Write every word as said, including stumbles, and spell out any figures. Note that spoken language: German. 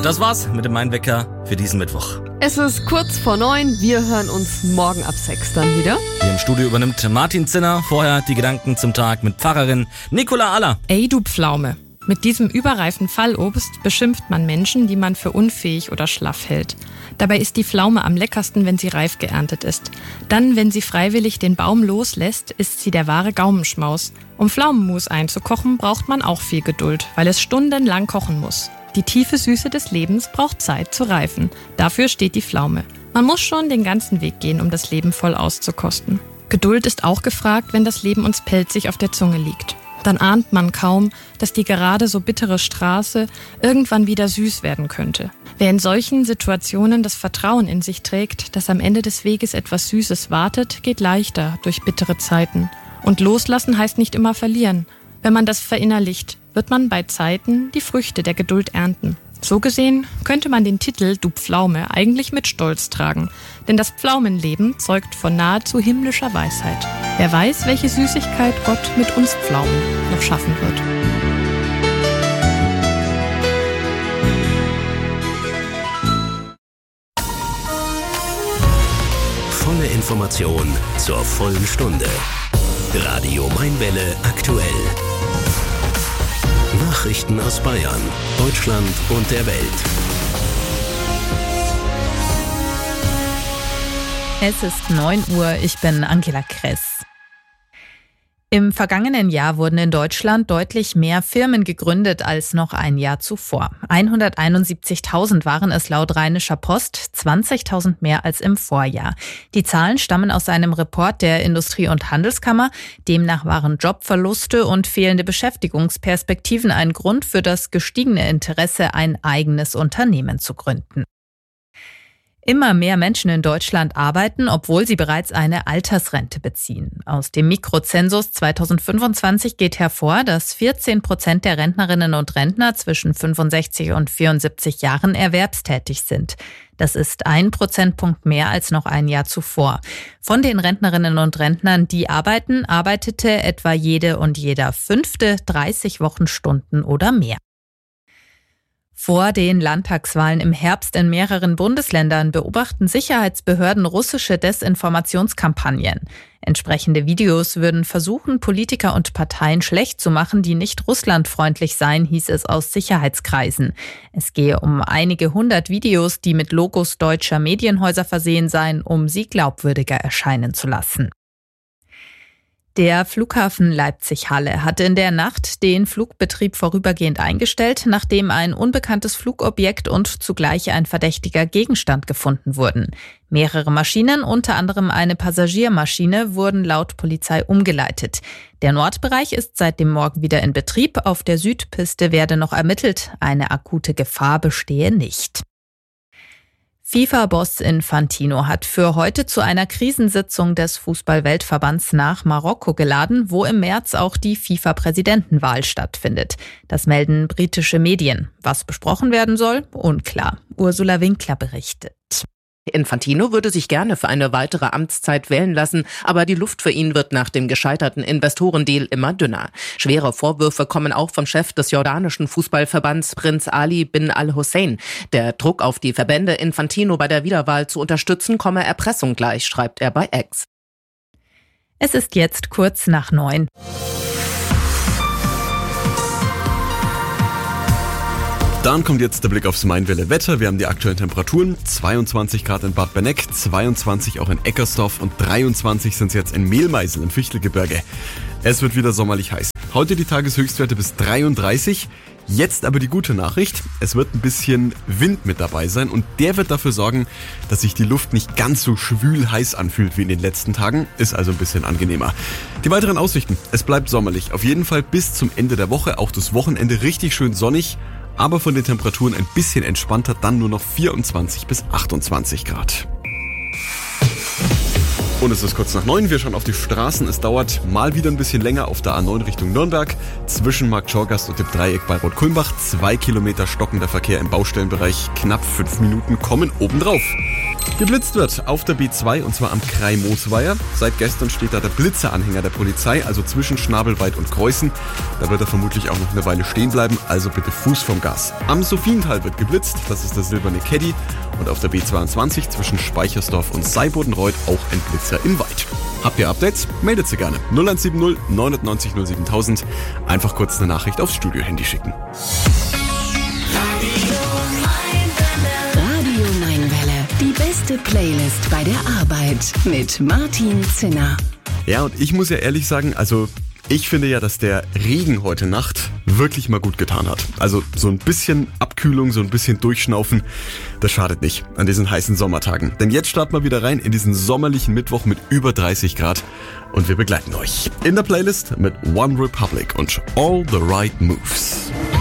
Das war's mit dem Mainwecker für diesen Mittwoch. Es ist kurz vor neun. Wir hören uns morgen ab sechs dann wieder. Hier im Studio übernimmt Martin Zinner. Vorher die Gedanken zum Tag mit Pfarrerin Nicola Aller. Ey, du Pflaume. Mit diesem überreifen Fallobst beschimpft man Menschen, die man für unfähig oder schlaff hält. Dabei ist die Pflaume am leckersten, wenn sie reif geerntet ist. Dann, wenn sie freiwillig den Baum loslässt, ist sie der wahre Gaumenschmaus. Um Pflaumenmus einzukochen, braucht man auch viel Geduld, weil es stundenlang kochen muss. Die tiefe Süße des Lebens braucht Zeit zu reifen. Dafür steht die Pflaume. Man muss schon den ganzen Weg gehen, um das Leben voll auszukosten. Geduld ist auch gefragt, wenn das Leben uns pelzig auf der Zunge liegt. Dann ahnt man kaum, dass die gerade so bittere Straße irgendwann wieder süß werden könnte. Wer in solchen Situationen das Vertrauen in sich trägt, dass am Ende des Weges etwas Süßes wartet, geht leichter durch bittere Zeiten. Und loslassen heißt nicht immer verlieren. Wenn man das verinnerlicht, wird man bei Zeiten die Früchte der Geduld ernten. So gesehen könnte man den Titel Du Pflaume eigentlich mit Stolz tragen. Denn das Pflaumenleben zeugt von nahezu himmlischer Weisheit. Wer weiß, welche Süßigkeit Gott mit uns Pflaumen noch schaffen wird. Volle Information zur vollen Stunde. Radio Mainwelle aktuell. Nachrichten aus Bayern, Deutschland und der Welt. Es ist neun Uhr, ich bin Angela Kress. Im vergangenen Jahr wurden in Deutschland deutlich mehr Firmen gegründet als noch ein Jahr zuvor. hunderteinundsiebzigtausend waren es laut Rheinischer Post, zwanzigtausend mehr als im Vorjahr. Die Zahlen stammen aus einem Report der Industrie- und Handelskammer. Demnach waren Jobverluste und fehlende Beschäftigungsperspektiven ein Grund für das gestiegene Interesse, ein eigenes Unternehmen zu gründen. Immer mehr Menschen in Deutschland arbeiten, obwohl sie bereits eine Altersrente beziehen. Aus dem Mikrozensus zweitausendfünfundzwanzig geht hervor, dass vierzehn Prozent der Rentnerinnen und Rentner zwischen fünfundsechzig und vierundsiebzig Jahren erwerbstätig sind. Das ist ein Prozentpunkt mehr als noch ein Jahr zuvor. Von den Rentnerinnen und Rentnern, die arbeiten, arbeitete etwa jede und jeder Fünfte dreißig Wochenstunden oder mehr. Vor den Landtagswahlen im Herbst in mehreren Bundesländern beobachten Sicherheitsbehörden russische Desinformationskampagnen. Entsprechende Videos würden versuchen, Politiker und Parteien schlecht zu machen, die nicht russlandfreundlich seien, hieß es aus Sicherheitskreisen. Es gehe um einige hundert Videos, die mit Logos deutscher Medienhäuser versehen seien, um sie glaubwürdiger erscheinen zu lassen. Der Flughafen Leipzig-Halle hat in der Nacht den Flugbetrieb vorübergehend eingestellt, nachdem ein unbekanntes Flugobjekt und zugleich ein verdächtiger Gegenstand gefunden wurden. Mehrere Maschinen, unter anderem eine Passagiermaschine, wurden laut Polizei umgeleitet. Der Nordbereich ist seit dem Morgen wieder in Betrieb. Auf der Südpiste werde noch ermittelt. Eine akute Gefahr bestehe nicht. FIFA-Boss Infantino hat für heute zu einer Krisensitzung des Fußball-Weltverbands nach Marokko geladen, wo im März auch die FIFA-Präsidentenwahl stattfindet. Das melden britische Medien. Was besprochen werden soll? Unklar. Ursula Winkler berichtet. Infantino würde sich gerne für eine weitere Amtszeit wählen lassen, aber die Luft für ihn wird nach dem gescheiterten Investorendeal immer dünner. Schwere Vorwürfe kommen auch vom Chef des jordanischen Fußballverbands Prinz Ali bin al-Hussein. Der Druck auf die Verbände, Infantino bei der Wiederwahl zu unterstützen, komme Erpressung gleich, schreibt er bei X. Es ist jetzt kurz nach neun. Dann kommt jetzt der Blick aufs Mainwelle-Wetter. Wir haben die aktuellen Temperaturen. zweiundzwanzig Grad in Bad Berneck, zweiundzwanzig auch in Eckersdorf und dreiundzwanzig sind es jetzt in Mehlmeisel im Fichtelgebirge. Es wird wieder sommerlich heiß. Heute die Tageshöchstwerte bis dreiunddreißig. Jetzt aber die gute Nachricht. Es wird ein bisschen Wind mit dabei sein und der wird dafür sorgen, dass sich die Luft nicht ganz so schwül heiß anfühlt wie in den letzten Tagen. Ist also ein bisschen angenehmer. Die weiteren Aussichten. Es bleibt sommerlich. Auf jeden Fall bis zum Ende der Woche. Auch das Wochenende richtig schön sonnig. Aber von den Temperaturen ein bisschen entspannter, dann nur noch vierundzwanzig bis achtundzwanzig Grad. Und es ist kurz nach neun, wir schauen auf die Straßen. Es dauert mal wieder ein bisschen länger auf der A neun Richtung Nürnberg. Zwischen Markt Schorgast und dem Dreieck bei Rot-Kulmbach. Zwei Kilometer stockender Verkehr im Baustellenbereich. Knapp fünf Minuten kommen obendrauf. Geblitzt wird auf der B zwei und zwar am Krai-Moosweiher. Seit gestern steht da der Blitzeranhänger der Polizei, also zwischen Schnabelweit und Kreuzen. Da wird er vermutlich auch noch eine Weile stehen bleiben, also bitte Fuß vom Gas. Am Sophiental wird geblitzt, das ist der silberne Caddy. Und auf der B zweiundzwanzig zwischen Speichersdorf und Seibodenreuth auch ein Blitzer in Weit. Habt ihr Updates? Meldet sie gerne. null eins sieben null neun neun null null sieben tausend. Einfach kurz eine Nachricht aufs Studio-Handy schicken. Die beste Playlist bei der Arbeit mit Martin Zinner. Ja, und ich muss ja ehrlich sagen, also ich finde ja, dass der Regen heute Nacht wirklich mal gut getan hat. Also so ein bisschen Abkühlung, so ein bisschen Durchschnaufen, das schadet nicht an diesen heißen Sommertagen. Denn jetzt starten wir wieder rein in diesen sommerlichen Mittwoch mit über dreißig Grad und wir begleiten euch in der Playlist mit One Republic und All the Right Moves.